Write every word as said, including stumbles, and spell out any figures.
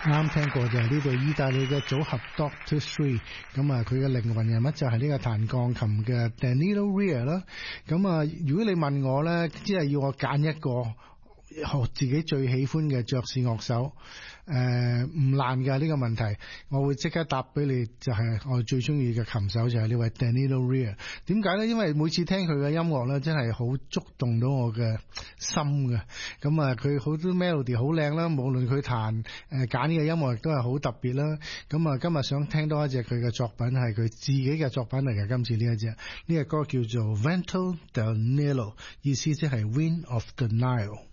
啱聽過就係呢度意大利嘅組合 Doctor Three， 咁啊佢嘅靈魂人物就係呢個彈鋼琴嘅 Danilo Ria 啦。咁啊如果你問我咧，即係要我揀一個學自己最喜歡嘅爵士樂手，誒唔難㗎呢個問題，我會即刻答俾你，就係我最中意嘅琴手就係呢位 Danilo Ria。點解咧？因為每次聽佢嘅音樂咧，真係好觸動到我嘅心嘅。咁啊，佢好多 melody 好靚啦，無論佢彈誒揀呢個音樂亦都係好特別啦。咁啊，今日想聽多一隻佢嘅作品，係佢自己嘅作品嚟嘅。今次呢一隻呢個歌叫做 Vento del Nilo， 意思即係 Wind of the Nile。